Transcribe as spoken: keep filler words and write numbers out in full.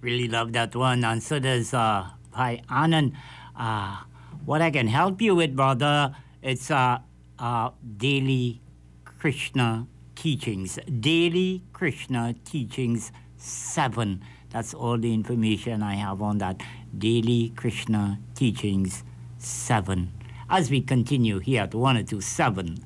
Really love that one. And so does uh, Hi Anand. Uh, what I can help you with, brother, it's uh, uh, daily Krishna teachings. Daily Krishna teachings seven. That's all the information I have on that. Daily Krishna teachings seven. As we continue here at one oh two seven